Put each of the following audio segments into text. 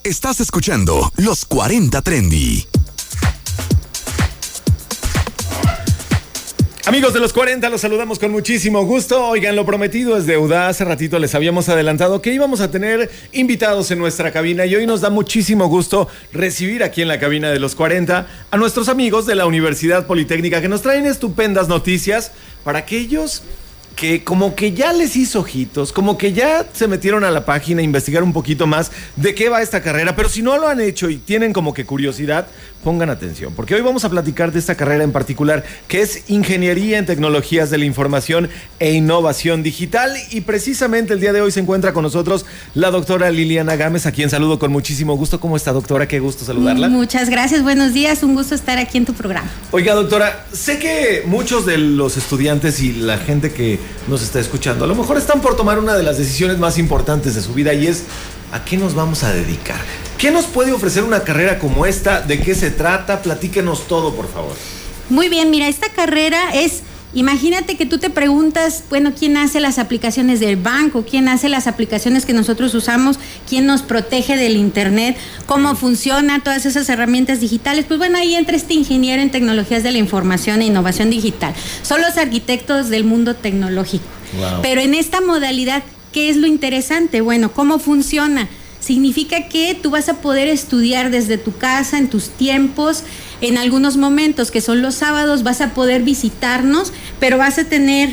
Estás escuchando Los 40 Trendy. Amigos de los 40, los saludamos con muchísimo gusto. Oigan, lo prometido es deuda. Hace ratito les habíamos adelantado que íbamos a tener invitados en nuestra cabina y hoy nos da muchísimo gusto recibir aquí en la cabina de los 40 a nuestros amigos de la Universidad Politécnica que nos traen estupendas noticias para aquellos que como que ya les hizo ojitos, como que ya se metieron a la página a investigar un poquito más de qué va esta carrera, pero si no lo han hecho y tienen como que curiosidad, pongan atención, porque hoy vamos a platicar de esta carrera en particular, que es Ingeniería en Tecnologías de la Información e Innovación Digital, y precisamente el día de hoy se encuentra con nosotros la doctora Liliana Gámez, a quien saludo con muchísimo gusto. ¿Cómo está, doctora? Qué gusto saludarla. Muchas gracias, buenos días, un gusto estar aquí en tu programa. Oiga, doctora, sé que muchos de los estudiantes y la gente que nos está escuchando a lo mejor están por tomar una de las decisiones más importantes de su vida y es ¿a qué nos vamos a dedicar? ¿Qué nos puede ofrecer una carrera como esta? ¿De qué se trata? Platíquenos todo, por favor. Muy bien, mira, esta carrera es, imagínate que tú te preguntas, bueno, ¿quién hace las aplicaciones del banco? ¿Quién hace las aplicaciones que nosotros usamos? ¿Quién nos protege del internet? ¿Cómo funciona todas esas herramientas digitales? Pues bueno, ahí entra este ingeniero en tecnologías de la información e innovación digital. Son los arquitectos del mundo tecnológico. Wow. Pero en esta modalidad, ¿qué es lo interesante? Bueno, ¿cómo funciona? Significa que tú vas a poder estudiar desde tu casa, en tus tiempos, en algunos momentos que son los sábados, vas a poder visitarnos, pero vas a tener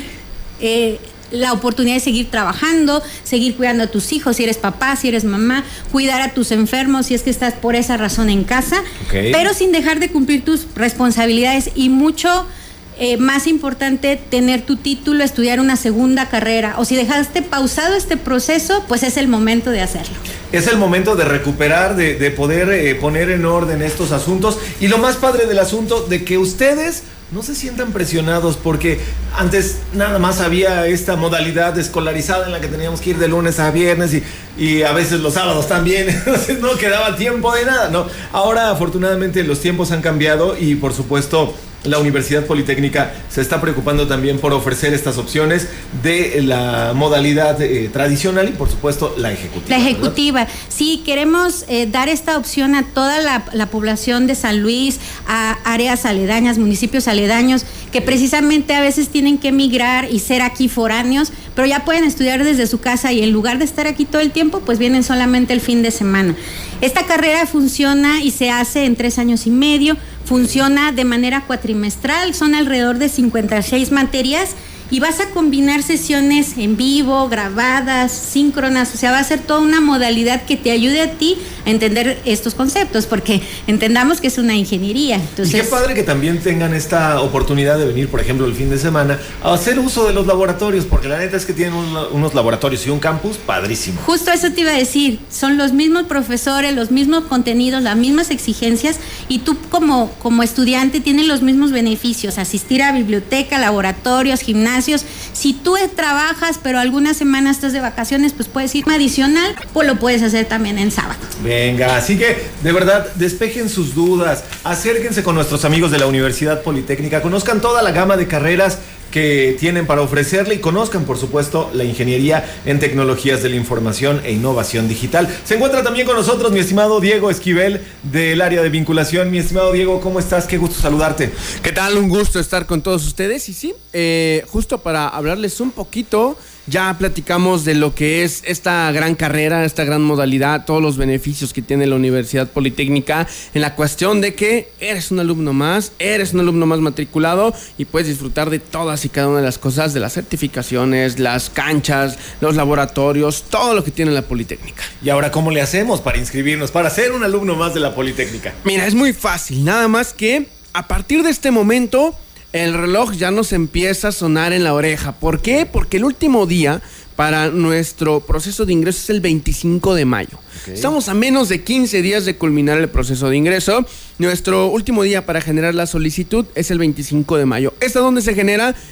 la oportunidad de seguir trabajando, seguir cuidando a tus hijos, si eres papá, si eres mamá, cuidar a tus enfermos si es que estás por esa razón en casa, pero sin dejar de cumplir tus responsabilidades y mucho... más importante, tener tu título, estudiar una segunda carrera, o si dejaste pausado este proceso, pues es el momento de hacerlo. Es el momento de recuperar, de poder poner en orden estos asuntos, y lo más padre del asunto, de que ustedes no se sientan presionados, porque antes nada más había esta modalidad escolarizada en la que teníamos que ir de lunes a viernes y a veces los sábados también, entonces no quedaba tiempo de nada, ¿no? Ahora afortunadamente los tiempos han cambiado y por supuesto la Universidad Politécnica se está preocupando también por ofrecer estas opciones de la modalidad tradicional y por supuesto la ejecutiva. La ejecutiva, ¿verdad? Sí, queremos dar esta opción a toda la población de San Luis, a áreas aledañas, municipios aledaños, que precisamente a veces tienen que emigrar y ser aquí foráneos, pero ya pueden estudiar desde su casa y en lugar de estar aquí todo el tiempo, pues vienen solamente el fin de semana. Esta carrera funciona y se hace en 3 años y medio, funciona de manera cuatrimestral, son alrededor de 56 materias y vas a combinar sesiones en vivo, grabadas, síncronas, o sea, va a ser toda una modalidad que te ayude a ti a entender estos conceptos, porque entendamos que es una ingeniería. Entonces, y qué padre que también tengan esta oportunidad de venir, por ejemplo, el fin de semana, a hacer uso de los laboratorios, porque la neta es que tienen unos laboratorios y un campus padrísimo. Justo eso te iba a decir, son los mismos profesores, los mismos contenidos, las mismas exigencias, y tú como estudiante tienes los mismos beneficios, asistir a biblioteca, laboratorios, gimnasios. Si tú trabajas, pero algunas semanas estás de vacaciones, pues puedes ir adicional, pues lo puedes hacer también en sábado. Venga, así que de verdad despejen sus dudas, acérquense con nuestros amigos de la Universidad Politécnica, conozcan toda la gama de carreras que tienen para ofrecerle y conozcan, por supuesto, la ingeniería en tecnologías de la información e innovación digital. Se encuentra también con nosotros mi estimado Diego Esquivel del área de vinculación. Mi estimado Diego, ¿cómo estás? Qué gusto saludarte. ¿Qué tal? Un gusto estar con todos ustedes. Y sí, justo para hablarles un poquito, ya platicamos de lo que es esta gran carrera, esta gran modalidad, todos los beneficios que tiene la Universidad Politécnica en la cuestión de que eres un alumno más matriculado y puedes disfrutar de todas y cada una de las cosas, de las certificaciones, las canchas, los laboratorios, todo lo que tiene la Politécnica. ¿Y ahora cómo le hacemos para inscribirnos, para ser un alumno más de la Politécnica? Mira, es muy fácil, nada más que a partir de este momento el reloj ya nos empieza a sonar en la oreja. ¿Por qué? Porque el último día para nuestro proceso de ingreso es el 25 de mayo. Okay. Estamos a menos de 15 días de culminar el proceso de ingreso. Nuestro último día para generar la solicitud es el 25 de mayo. ¿Esta dónde se genera?